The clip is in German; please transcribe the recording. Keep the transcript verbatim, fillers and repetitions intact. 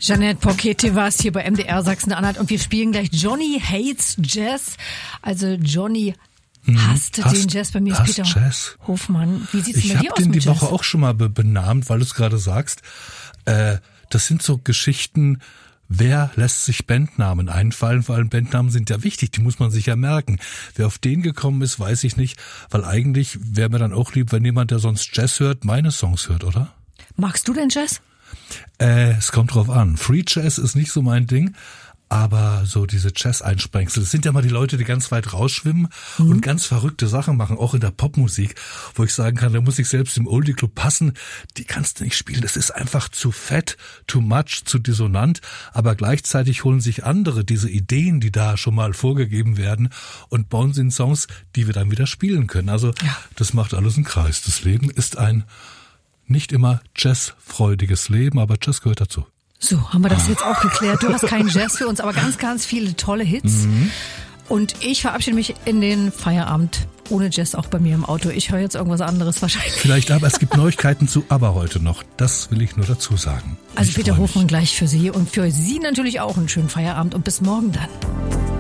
Jeanette Porchete war es hier bei M D R Sachsen-Anhalt und wir spielen gleich Johnny Hates Jazz. Also Johnny hasst hm, den Jazz. Bei mir ist Peter Jazz. Hofmann. Wie sieht's ich bei dir aus mit Jazz? Ich habe den die Jazz? Woche auch schon mal be- benannt, weil du es gerade sagst. Äh, das sind so Geschichten, wer lässt sich Bandnamen einfallen? Vor allem Bandnamen sind ja wichtig, die muss man sich ja merken. Wer auf den gekommen ist, weiß ich nicht, weil eigentlich wäre mir dann auch lieb, wenn jemand, der sonst Jazz hört, meine Songs hört, oder? Magst du denn Jazz? Äh, es kommt drauf an. Free Jazz ist nicht so mein Ding, aber so diese Jazz-Einsprengsel, das sind ja mal die Leute, die ganz weit rausschwimmen mhm. und ganz verrückte Sachen machen, auch in der Popmusik, wo ich sagen kann, da muss ich selbst im Oldie-Club passen, die kannst du nicht spielen, das ist einfach zu fett, too much, zu dissonant, aber gleichzeitig holen sich andere diese Ideen, die da schon mal vorgegeben werden und bauen sie in Songs, die wir dann wieder spielen können. Also ja. Das macht alles einen Kreis. Das Leben ist ein nicht immer jazzfreudiges Leben, aber Jazz gehört dazu. So, haben wir das jetzt auch geklärt. Du hast keinen Jazz für uns, aber ganz, ganz viele tolle Hits. Mhm. Und ich verabschiede mich in den Feierabend ohne Jazz, auch bei mir im Auto. Ich höre jetzt irgendwas anderes wahrscheinlich. Vielleicht, aber es gibt Neuigkeiten zu ABBA heute noch. Das will ich nur dazu sagen. Also ich Peter Hofmann gleich für Sie und für Sie natürlich auch einen schönen Feierabend und bis morgen dann.